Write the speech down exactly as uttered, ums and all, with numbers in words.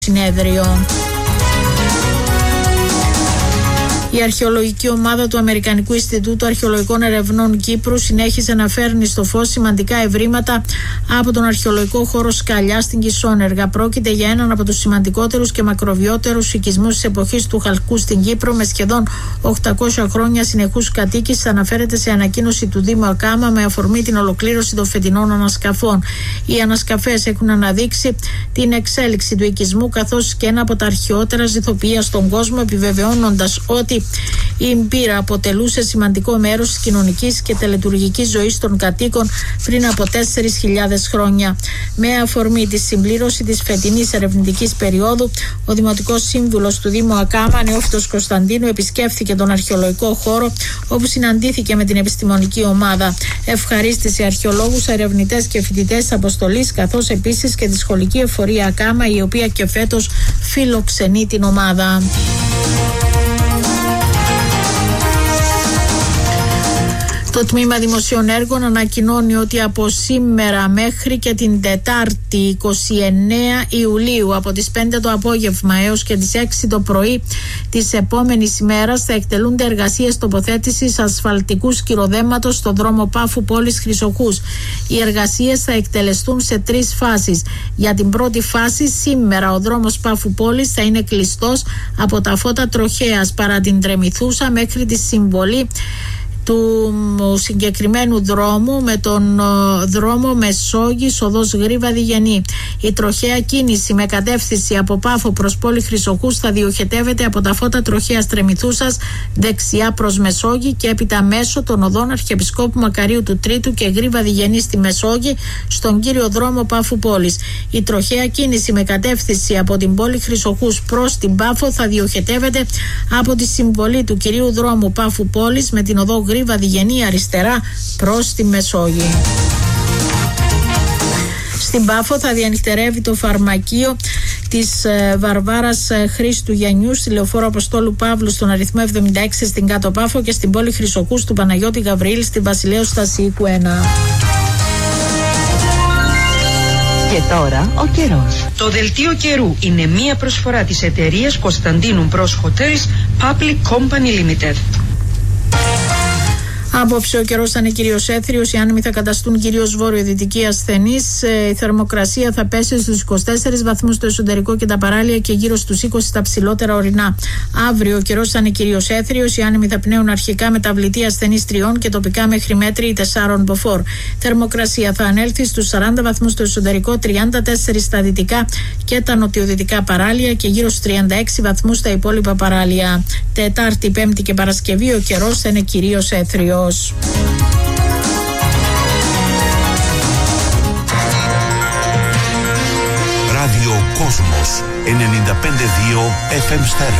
συνέδριο. Η αρχαιολογική ομάδα του Αμερικανικού Ινστιτούτου Αρχαιολογικών Ερευνών Κύπρου συνέχισε να φέρνει στο φως σημαντικά ευρήματα από τον αρχαιολογικό χώρο Σκαλιά στην Κισόνεργα. Πρόκειται για έναν από τους σημαντικότερους και μακροβιότερους οικισμούς της εποχής του Χαλκού στην Κύπρο, με σχεδόν οκτακόσια χρόνια συνεχούς κατοίκησης, αναφέρεται σε ανακοίνωση του Δήμου Ακάμα με αφορμή την ολοκλήρωση των φετινών ανασκαφών. Οι ανασκαφές έχουν αναδείξει την εξέλιξη του οικισμού, καθώς και ένα από τα αρχαιότερα ζυθοποιεία στον κόσμο, επιβεβαιώνοντας ότι η Μπύρα αποτελούσε σημαντικό μέρος της κοινωνικής και τελετουργικής ζωής των κατοίκων πριν από τέσσερις χιλιάδες χρόνια. Με αφορμή τη συμπλήρωση της φετινής ερευνητικής περίοδου, ο Δημοτικός Σύμβουλος του Δήμου Ακάμα, Νεόφυτος Κωνσταντίνου, επισκέφθηκε τον αρχαιολογικό χώρο, όπου συναντήθηκε με την επιστημονική ομάδα. Ευχαρίστησε αρχαιολόγους, ερευνητές και φοιτητές της αποστολής, καθώς επίσης και τη σχολική εφορία Ακάμα, η οποία και φέτος φιλοξενεί την ομάδα. Το Τμήμα Δημοσίων Έργων ανακοινώνει ότι από σήμερα μέχρι και την Τετάρτη είκοσι εννέα Ιουλίου, από τις πέντε το απόγευμα έως και τις έξι το πρωί της επόμενης ημέρας, θα εκτελούνται εργασίες τοποθέτησης ασφαλτικού σκυροδέματος στο δρόμο Πάφου Πόλης Χρυσοχούς. Οι εργασίες θα εκτελεστούν σε τρεις φάσεις. Για την πρώτη φάση, σήμερα ο δρόμος Πάφου Πόλης θα είναι κλειστός από τα φώτα Τροχέας παρά την Τρεμηθούσα μέχρι τη συμβολή του συγκεκριμένου δρόμου με τον uh, δρόμο Μεσόγης οδός Γρίβα Διγενή. Η τροχαία κίνηση με κατεύθυνση από Πάφο προς Πόλη Χρυσοχούς θα διοχετεύεται από τα φώτα Τροχέας Τρεμηθούσας δεξιά προς Μεσόγη και έπειτα μέσω των οδών Αρχιεπισκόπου Μακαρίου του Τρίτου και Γρίβα Διγενή στη Μεσόγη στον κύριο δρόμο Πάφου Πόλης. Η τροχαία κίνηση με κατεύθυνση από την Πόλη Χρυσοχούς προς την Πάφο θα διοχετεύεται από τη συμβολή του κυρίου δρόμου Πάφου Πόλης με την οδό Γρίβα Διγενή αριστερά προς τη Μεσόγειο. Στην Πάφο θα διανυχτερεύει το φαρμακείο της ε, Βαρβάρας ε, Χρήστου Γιαννιού, στη Λεωφόρο Αποστόλου Παύλου στον αριθμό εβδομήντα έξι στην Κάτω Πάφο και στην Πόλη Χρυσοχούς του Παναγιώτη Γαβριήλ στη Βασιλέως Στασιοίκου ένα. Και τώρα ο καιρός. Το δελτίο καιρού είναι μία προσφορά της εταιρείας Κωνσταντίνου Μπρος Hotels Public Company Limited. Απόψε ο καιρός θα είναι κυρίως έθριος, οι άνεμοι θα καταστούν κυρίως βόρειο-δυτικοί ασθενείς. Η θερμοκρασία θα πέσει στους είκοσι τέσσερις βαθμούς στο εσωτερικό και τα παράλια και γύρω στους είκοσι στα ψηλότερα ορεινά. Αύριο ο καιρός θα είναι κυρίως έθριος, οι άνεμοι θα πνέουν αρχικά μεταβλητή ασθενείς τριών και τοπικά μέχρι μέτρη τεσσάρων μποφόρ. Θερμοκρασία θα ανέλθει στους σαράντα βαθμούς στο εσωτερικό, τριάντα τέσσερα στα δυτικά και τα νοτιοδυτικά παράλια και γύρω στους τριάντα έξι βαθμούς στα υπόλοιπα παράλια. Τετάρτη, Πέμπτη και Παρασκευή ο καιρός θα είναι κυρίως έθριος. Ράδιο Κόσμος ενενήντα πέντε δύο εφ εμ Stereo.